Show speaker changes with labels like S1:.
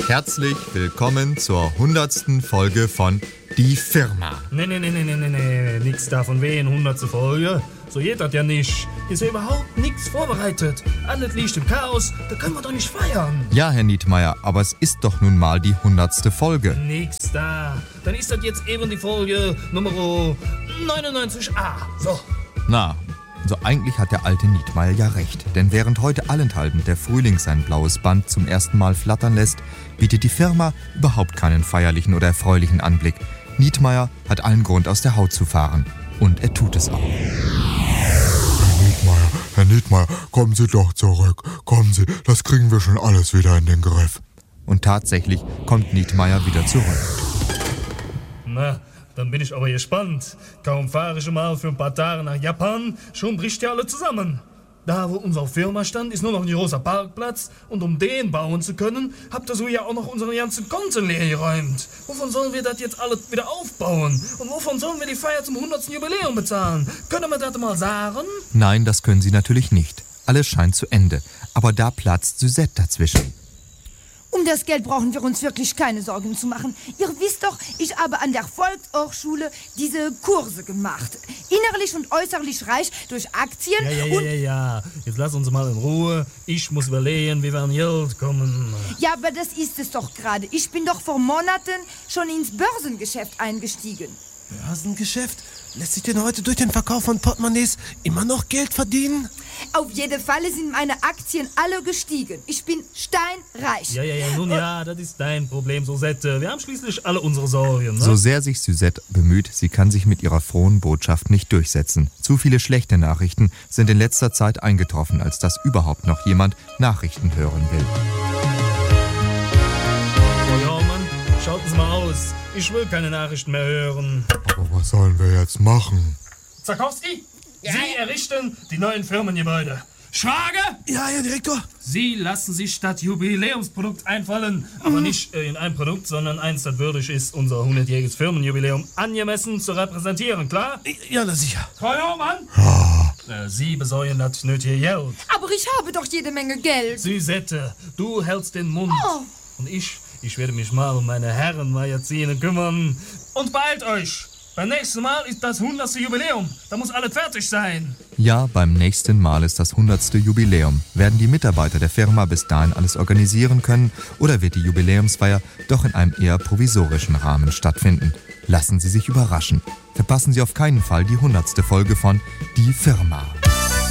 S1: Herzlich willkommen zur 100. Folge von Die Firma.
S2: Nee, nix davon wehen, 100. Folge. So geht das ja nicht. Ist ja überhaupt nichts vorbereitet. Alles liegt im Chaos, da können wir doch nicht feiern.
S1: Ja, Herr Nietmeier, aber es ist doch nun mal die 100. Folge.
S2: Nix da. Dann ist das jetzt eben die Folge Nummer 99a. So.
S1: Na, also eigentlich hat der alte Nietmeier ja recht. Denn während heute allenthalben der Frühling sein blaues Band zum ersten Mal flattern lässt, bietet die Firma überhaupt keinen feierlichen oder erfreulichen Anblick. Nietmeier hat allen Grund, aus der Haut zu fahren. Und er tut es auch.
S3: Herr Nietmeier, kommen Sie doch zurück. Kommen Sie, das kriegen wir schon alles wieder in den Griff.
S1: Und tatsächlich kommt Nietmeier wieder zurück.
S2: Na, dann bin ich aber gespannt. Kaum fahre ich mal für ein paar Tage nach Japan, schon bricht ja alle zusammen. Da, wo unsere Firma stand, ist nur noch ein großer Parkplatz. Und um den bauen zu können, habt ihr so ja auch noch unsere ganzen Konten leer geräumt. Wovon sollen wir das jetzt alles wieder aufbauen? Und wovon sollen wir die Feier zum 100. Jubiläum bezahlen? Können wir das mal sagen?
S1: Nein, das können Sie natürlich nicht. Alles scheint zu Ende. Aber da platzt Suzette dazwischen.
S4: Um das Geld brauchen wir uns wirklich keine Sorgen zu machen. Ihr wisst doch, ich habe an der Volkshochschule diese Kurse gemacht. Innerlich und äußerlich reich durch Aktien
S2: Ja. Jetzt lass uns mal in Ruhe. Ich muss überlegen, wie wir an Geld kommen.
S4: Ja, aber das ist es doch gerade. Ich bin doch vor Monaten schon ins Börsengeschäft eingestiegen.
S5: Börsengeschäft? Lässt sich denn heute durch den Verkauf von Portemonnaies immer noch Geld verdienen?
S4: Auf jeden Fall sind meine Aktien alle gestiegen. Ich bin steinreich.
S2: Ja, das ist dein Problem, Suzette. Wir haben schließlich alle unsere Sorgen, ne?
S1: So sehr sich Suzette bemüht, sie kann sich mit ihrer frohen Botschaft nicht durchsetzen. Zu viele schlechte Nachrichten sind in letzter Zeit eingetroffen, als dass überhaupt noch jemand Nachrichten hören will.
S2: Oh ja, Mann, schaut es mal aus. Ich will keine Nachrichten mehr hören.
S3: Aber was sollen wir jetzt machen?
S2: Zakowski, Sie errichten die neuen Firmengebäude. Schwager?
S5: Ja, Herr Direktor.
S2: Sie lassen sich das Jubiläumsprodukt einfallen. Aber nicht in ein Produkt, sondern eins, das würdig ist, unser 100-jähriges Firmenjubiläum angemessen zu repräsentieren, klar?
S5: Ja, na sicher.
S2: Frau Jormann? Ja. Sie besorgen das nötige Geld.
S4: Aber ich habe doch jede Menge Geld.
S2: Suzette, du hältst den Mund.
S4: Oh.
S2: Und ich werde mich mal um meine Herrenmagazine kümmern. Und beeilt euch! Beim nächsten Mal ist das 100. Jubiläum. Da muss alles fertig sein.
S1: Ja, beim nächsten Mal ist das 100. Jubiläum. Werden die Mitarbeiter der Firma bis dahin alles organisieren können oder wird die Jubiläumsfeier doch in einem eher provisorischen Rahmen stattfinden? Lassen Sie sich überraschen. Verpassen Sie auf keinen Fall die 100. Folge von Die Firma.